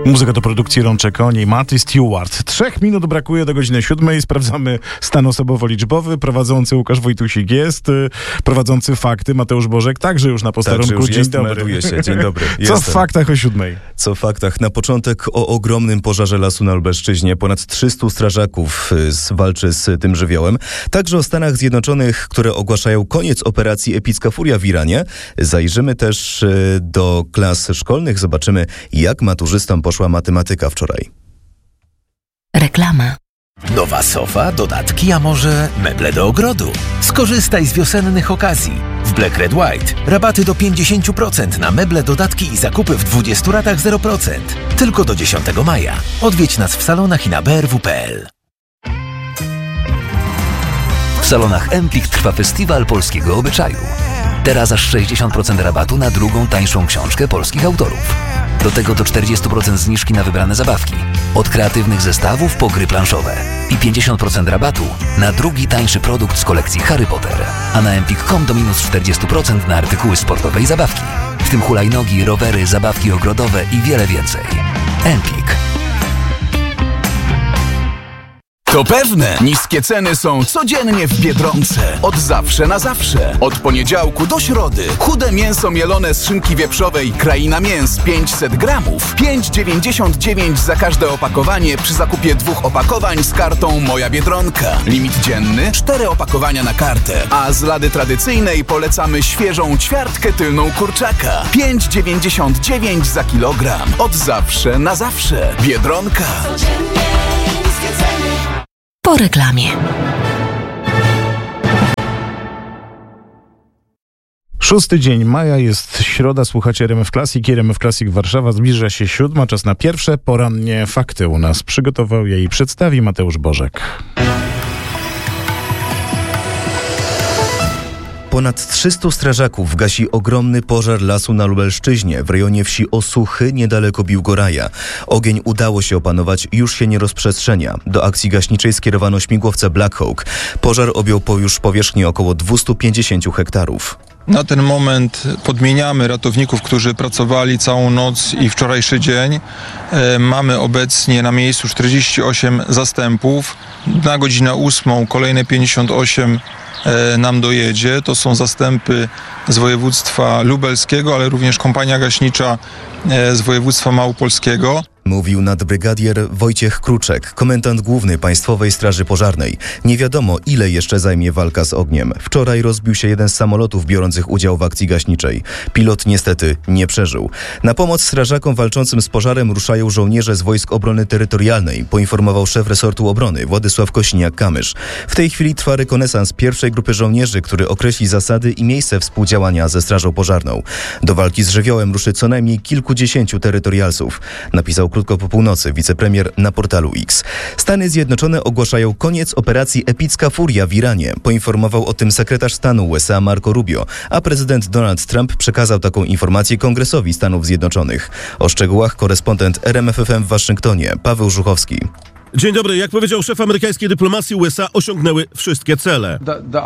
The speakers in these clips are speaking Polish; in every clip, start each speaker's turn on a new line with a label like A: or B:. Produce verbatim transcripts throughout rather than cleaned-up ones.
A: Muzyka do produkcji Rączek Koń, Marty Stewart. Trzech minut brakuje do godziny siódmej. Sprawdzamy stan osobowo-liczbowy. Prowadzący Łukasz Wojtusik jest. Prowadzący fakty Mateusz Bożek także już na posterunku.
B: Także już
A: Dzień
B: jest,
A: dobry.
B: się. Dzień dobry.
A: Co
B: Jestem.
A: w faktach o siódmej?
B: Co w faktach? Na początek o ogromnym pożarze lasu na Lubelszczyźnie. Ponad trzystu strażaków walczy z tym żywiołem. Także o Stanach Zjednoczonych, które ogłaszają koniec operacji Epicka Furia w Iranie. Zajrzymy też do klas szkolnych. Zobaczymy, jak maturzystom poszła matematyka wczoraj.
C: Reklama.
D: Nowa sofa, dodatki, a może meble do ogrodu? Skorzystaj z wiosennych okazji. W Black Red White rabaty do pięćdziesiąt procent na meble, dodatki i zakupy w dwudziestu ratach zero procent. Tylko do dziesiątego maja. Odwiedź nas w salonach i na b r w kropka p l.
C: W salonach Empik trwa festiwal polskiego obyczaju. Teraz aż sześćdziesiąt procent rabatu na drugą tańszą książkę polskich autorów. Do tego do czterdzieści procent zniżki na wybrane zabawki. Od kreatywnych zestawów po gry planszowe. I pięćdziesiąt procent rabatu na drugi tańszy produkt z kolekcji Harry Potter. A na empik kropka com do minus czterdzieści procent na artykuły sportowe i zabawki. W tym hulajnogi, rowery, zabawki ogrodowe i wiele więcej. Empik.
E: To pewne, niskie ceny są codziennie w Biedronce. Od zawsze na zawsze. Od poniedziałku do środy. Chude mięso mielone z szynki wieprzowej Kraina Mięs pięćset gramów. pięć dziewięćdziesiąt dziewięć za każde opakowanie przy zakupie dwóch opakowań z kartą Moja Biedronka. Limit dzienny cztery opakowania na kartę. A z lady tradycyjnej polecamy świeżą ćwiartkę tylną kurczaka. pięć dziewięćdziesiąt dziewięć za kilogram. Od zawsze na zawsze. Biedronka.
C: Po reklamie.
A: Szósty dzień maja, jest środa, słuchacie R M F Classic, R M F Classic Warszawa, zbliża się siódma, czas na pierwsze porannie fakty u nas. Przygotował je i przedstawi Mateusz Bożek.
B: Ponad trzystu strażaków gasi ogromny pożar lasu na Lubelszczyźnie w rejonie wsi Osuchy niedaleko Biłgoraja. Ogień udało się opanować, już się nie rozprzestrzenia. Do akcji gaśniczej skierowano śmigłowce Black Hawk. Pożar objął po już powierzchnię około dwieście pięćdziesiąt hektarów.
F: Na ten moment podmieniamy ratowników, którzy pracowali całą noc i wczorajszy dzień. E, mamy obecnie na miejscu czterdzieści osiem zastępów. Na godzinę ósmą kolejne pięćdziesiąt osiem e, nam dojedzie. To są zastępy z województwa lubelskiego, ale również kompania gaśnicza e, z województwa małopolskiego.
B: Mówił nadbrygadier Wojciech Kruczek, komendant główny Państwowej Straży Pożarnej. Nie wiadomo, ile jeszcze zajmie walka z ogniem. Wczoraj rozbił się jeden z samolotów biorących udział w akcji gaśniczej. Pilot niestety nie przeżył. Na pomoc strażakom walczącym z pożarem ruszają żołnierze z Wojsk Obrony Terytorialnej, poinformował szef resortu obrony Władysław Kośniak-Kamysz. W tej chwili trwa rekonesans pierwszej grupy żołnierzy, który określi zasady i miejsce współdziałania ze Strażą Pożarną. Do walki z żywiołem ruszy co najmniej kilkudziesięciu terytorialsów, napisał krótko po północy wicepremier na portalu X. Stany Zjednoczone ogłaszają koniec operacji Epicka Furia w Iranie. Poinformował o tym sekretarz stanu U S A Marco Rubio, a prezydent Donald Trump przekazał taką informację Kongresowi Stanów Zjednoczonych. O szczegółach korespondent R M F F M w Waszyngtonie, Paweł Żuchowski.
G: Dzień dobry. Jak powiedział szef amerykańskiej dyplomacji, U S A osiągnęły wszystkie cele.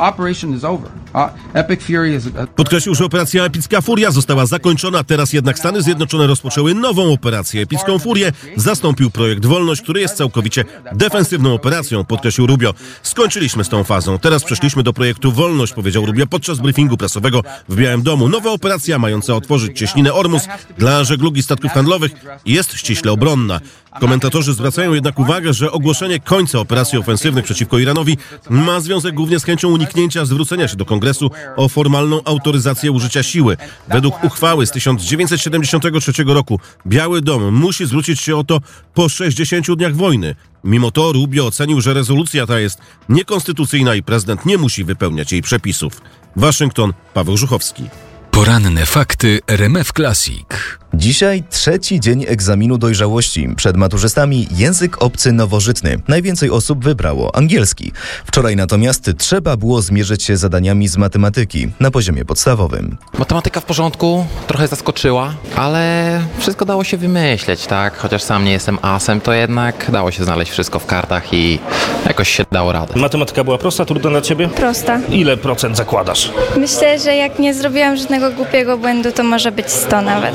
G: Podkreślił, że operacja Epicka Furia została zakończona, teraz jednak Stany Zjednoczone rozpoczęły nową operację Epicką Furię. Zastąpił projekt Wolność, który jest całkowicie defensywną operacją, podkreślił Rubio. Skończyliśmy z tą fazą. Teraz przeszliśmy do projektu Wolność, powiedział Rubio podczas briefingu prasowego w Białym Domu. Nowa operacja mająca otworzyć cieśninę Ormus dla żeglugi statków handlowych jest ściśle obronna. Komentatorzy zwracają jednak uwagę, że ogłoszenie końca operacji ofensywnych przeciwko Iranowi ma związek głównie z chęcią uniknięcia zwrócenia się do Kongresu o formalną autoryzację użycia siły. Według uchwały z tysiąc dziewięćset siedemdziesiątego trzeciego roku Biały Dom musi zwrócić się o to po sześćdziesięciu dniach wojny. Mimo to Rubio ocenił, że rezolucja ta jest niekonstytucyjna i prezydent nie musi wypełniać jej przepisów. Waszyngton, Paweł Żuchowski.
H: Poranne fakty R M F Classic.
B: Dzisiaj trzeci dzień egzaminu dojrzałości. Przed maturzystami język obcy nowożytny. Najwięcej osób wybrało angielski. Wczoraj natomiast trzeba było zmierzyć się z zadaniami z matematyki na poziomie podstawowym.
I: Matematyka w porządku, trochę zaskoczyła, ale wszystko dało się wymyśleć, tak? Chociaż sam nie jestem asem, to jednak dało się znaleźć wszystko w kartach i jakoś się dało radę.
J: Matematyka była prosta, trudna dla ciebie?
K: Prosta.
J: Ile procent zakładasz?
K: Myślę, że jak nie zrobiłam żadnego głupiego błędu, to może być sto nawet.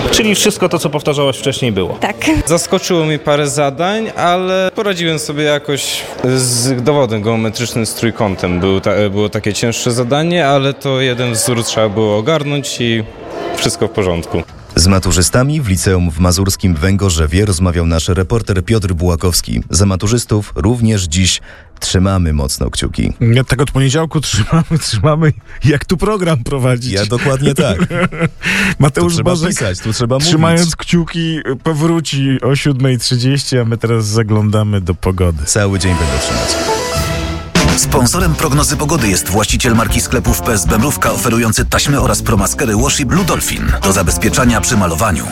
J: Czyli wszystko to, co powtarzałaś wcześniej, było.
K: Tak.
L: Zaskoczyło mnie parę zadań, ale poradziłem sobie jakoś z dowodem geometrycznym z trójkątem. Było, ta, było takie cięższe zadanie, ale to jeden wzór trzeba było ogarnąć i wszystko w porządku.
B: Z maturzystami w liceum w mazurskim Węgorzewie rozmawiał nasz reporter Piotr Bułakowski. Za maturzystów również dziś trzymamy mocno kciuki.
A: Ja tak od poniedziałku trzymamy, trzymamy, jak tu program prowadzić.
B: Ja dokładnie tak.
A: Mateusz
B: tu
A: Bożek,
B: pisać, tu trzeba
A: trzymając
B: mówić.
A: kciuki, powróci o siódma trzydzieści, a my teraz zaglądamy do pogody.
B: Cały dzień będę trzymać.
M: Sponsorem prognozy pogody jest właściciel marki sklepów P S Bemrówka oferujący taśmy oraz promaskery Washi Blue Dolphin do zabezpieczania przy malowaniu.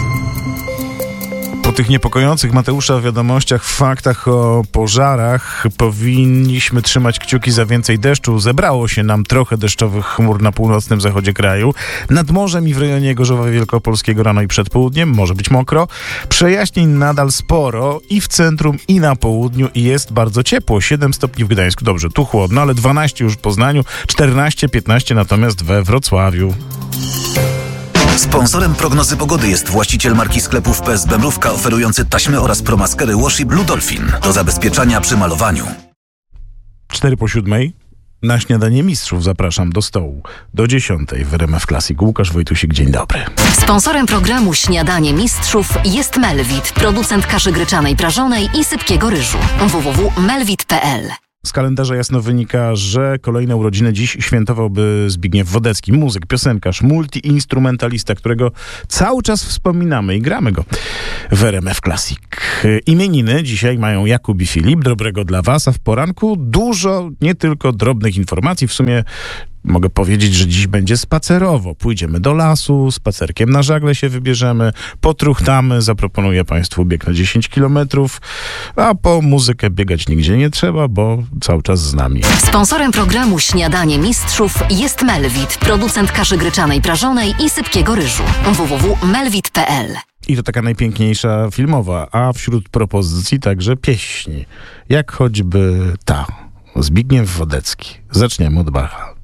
A: Po tych niepokojących Mateusza wiadomościach, faktach o pożarach powinniśmy trzymać kciuki za więcej deszczu. Zebrało się nam trochę deszczowych chmur na północnym zachodzie kraju. Nad morzem i w rejonie Gorzowa Wielkopolskiego rano i przed południem może być mokro. Przejaśnień nadal sporo i w centrum, i na południu, i jest bardzo ciepło. siedem stopni w Gdańsku. Dobrze, tu chłodno, ale dwanaście już w Poznaniu, czternaście piętnaście natomiast we Wrocławiu.
M: Sponsorem prognozy pogody jest właściciel marki sklepów P S Bemrówka oferujący taśmy oraz promaskery Washi Blue Dolphin do zabezpieczania przy malowaniu.
A: cztery po siódmej. Na śniadanie mistrzów zapraszam do stołu. Do dziesiątej w R M F Classic. Łukasz Wojtusik, dzień dobry.
N: Sponsorem programu Śniadanie Mistrzów jest Melwit, producent kaszy gryczanej prażonej i sypkiego ryżu. w w w kropka melwit kropka p l.
A: Z kalendarza jasno wynika, że kolejne urodziny dziś świętowałby Zbigniew Wodecki, muzyk, piosenkarz, multiinstrumentalista, którego cały czas wspominamy i gramy go w R M F Classic. Imieniny dzisiaj mają Jakub i Filip. Dobrego dla was, a w poranku dużo nie tylko drobnych informacji. W sumie mogę powiedzieć, że dziś będzie spacerowo. Pójdziemy do lasu, spacerkiem na żagle się wybierzemy, potruchtamy, zaproponuję państwu bieg na dziesięć kilometrów, a po muzykę biegać nigdzie nie trzeba, bo cały czas z nami.
N: Sponsorem programu Śniadanie Mistrzów jest Melwit, producent kaszy gryczanej prażonej i sypkiego ryżu. w w w kropka melwit kropka p l.
A: I to taka najpiękniejsza filmowa, a wśród propozycji także pieśni, jak choćby ta, Zbigniew Wodecki. Zaczniemy od Bacha.